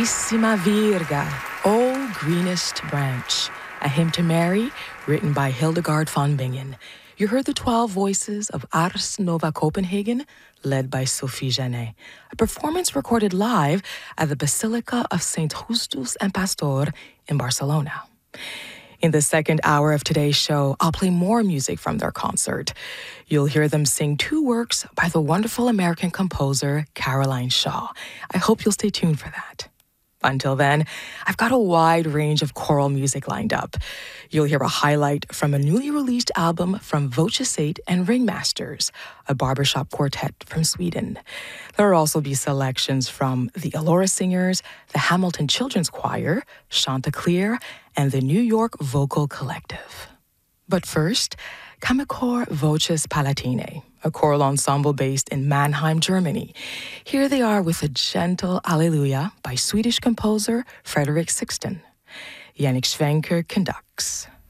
Carissima Virga, O Greenest Branch, a hymn to Mary, written by Hildegard von Bingen. You heard the 12 voices of Ars Nova Copenhagen, led by Sophie Genet, a performance recorded live at the Basilica of St. Justus and Pastor in Barcelona. In the second hour of today's show, I'll play more music from their concert. You'll hear them sing 2 works by the wonderful American composer Caroline Shaw. I hope you'll stay tuned for that. Until then, I've got a wide range of choral music lined up. You'll hear a highlight from a newly released album from Voces 8 and Ringmasters, a barbershop quartet from Sweden. There will also be selections from the Elora Singers, the Hamilton Children's Choir, Chanticleer, and the New York Vocal Collective. But first, Kammerchor Voces Palatine, a choral ensemble based in Mannheim, Germany. Here they are with a gentle Alleluia by Swedish composer Frederick Sixten. Yannick Schwenker conducts.